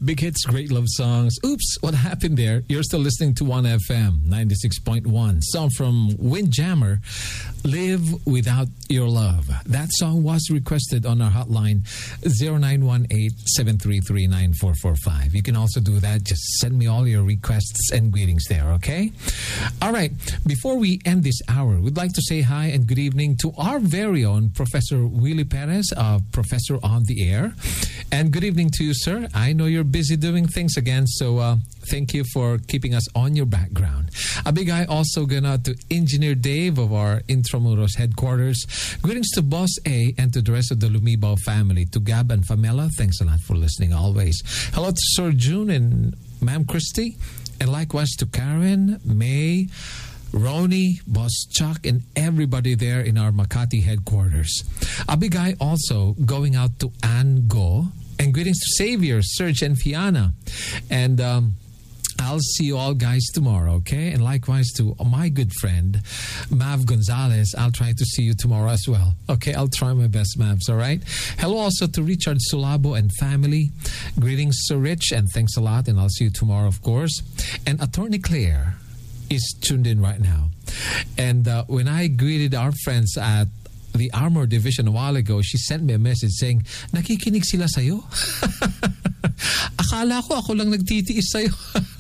Big hits, great love songs. Oops, what happened there? You're still listening to 1FM 96.1. Song from Windjammer, Live Without Your Love. That song was requested on our hotline 0918-733-9445. You can also do that. Just send me all your requests and greetings there, okay? All right, before we end this hour, we'd like to say hi and good evening to our very own Professor Willie Perez, Professor on the Air. And good evening to you, sir. I know you're busy doing things again, so thank you for keeping us on your background. A big hi also going out to Engineer Dave of our Intramuros headquarters. Greetings to Boss A and to the rest of the Lumibao family. To Gab and Famela, thanks a lot for listening always. Hello to Sir June and Ma'am Christy. And likewise to Karen, May, Ronnie, Boss Chuck, and everybody there in our Makati headquarters. A big hi also going out to Ann Go. And greetings to Xavier, Serge, and Fiona. And I'll see you all guys tomorrow, okay? And likewise to my good friend, Mav Gonzalez. I'll try to see you tomorrow as well. Okay, I'll try my best, Mavs, all right? Hello also to Richard Sulabo and family. Greetings, Sir Rich, and thanks a lot. And I'll see you tomorrow, of course. And Attorney Claire is tuned in right now. And when I greeted our friends at the Armor Division a while ago, she sent me a message saying, nakikinig sila sa'yo? Akala ko ako lang nagtitiis sa'yo.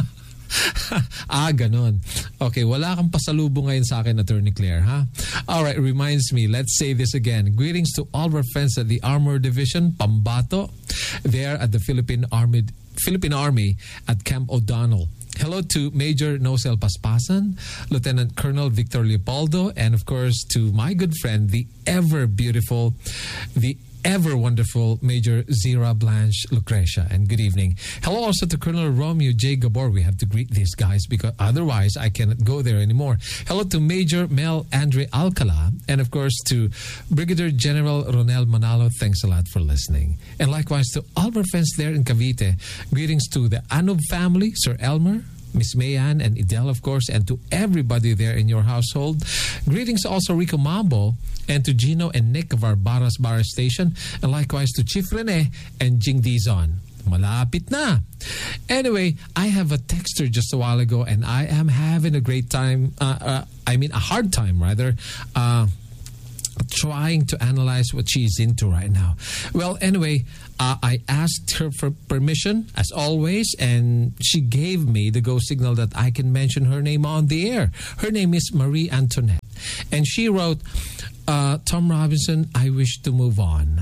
Ganon. Okay, wala kang pasalubong ngayon sa akin, Attorney Claire, ha? All right, reminds me, let's say this again. Greetings to all our friends at the Armor Division, Pambato, there at the Philippine Army at Camp O'Donnell. Hello to Major Nosel Paspasan, Lieutenant Colonel Victor Leopoldo, and of course to my good friend, the ever beautiful, the ever wonderful Major Zira Blanche Lucretia. And good evening. Hello also to Colonel Romeo J. Gabor. We have to greet these guys because otherwise I cannot go there anymore. Hello to Major Mel Andre Alcala. And of course to Brigadier General Ronel Manalo. Thanks a lot for listening. And likewise to all our friends there in Cavite. Greetings to the Anub family, Sir Elmer, Miss Mayan, and Idel, of course, and to everybody there in your household. Greetings also Rico Mambo, and to Gino and Nick of our Baras Station, and likewise to Chief Rene and Jing Dizon. Malapit na. Anyway, I have a texter just a while ago, and I am having a great time, a hard time, rather, trying to analyze what she's into right now. Well, anyway, I asked her for permission, as always, and she gave me the go signal that I can mention her name on the air. Her name is Marie Antoinette. And she wrote, Tom Robinson, I wish to move on.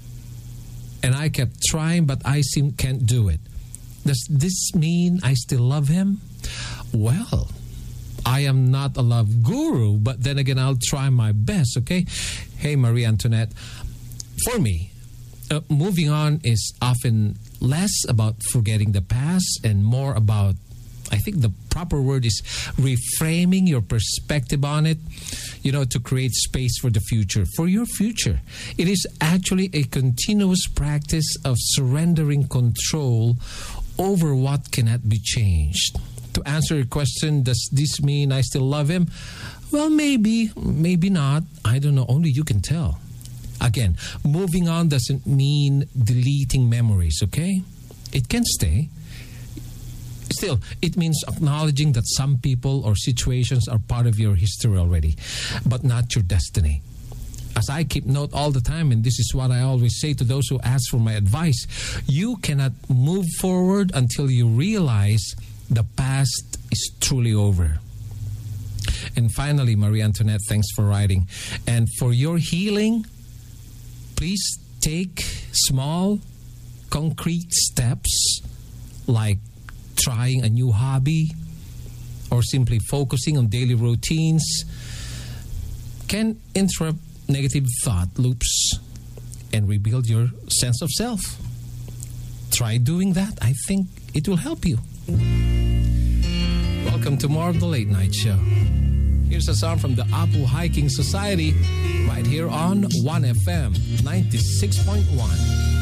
And I kept trying, but I can't do it. Does this mean I still love him? Well, I am not a love guru, but then again, I'll try my best, okay? Hey, Marie Antoinette, for me, moving on is often less about forgetting the past and more about, I think the proper word is reframing your perspective on it, to create space for the future, for your future. It is actually a continuous practice of surrendering control over what cannot be changed. To answer your question, does this mean I still love him? Well, maybe, maybe not. I don't know. Only you can tell. Again, moving on doesn't mean deleting memories, okay? It can stay. Still, it means acknowledging that some people or situations are part of your history already, but not your destiny. As I keep note all the time, and this is what I always say to those who ask for my advice, you cannot move forward until you realize the past is truly over. And finally, Marie Antoinette, thanks for writing. And for your healing, please take small, concrete steps like trying a new hobby or simply focusing on daily routines can interrupt negative thought loops and rebuild your sense of self. Try doing that. I think it will help you. Welcome to more of the Late Night Show. Here's a song from the Apu Hiking Society right here on 1FM 96.1.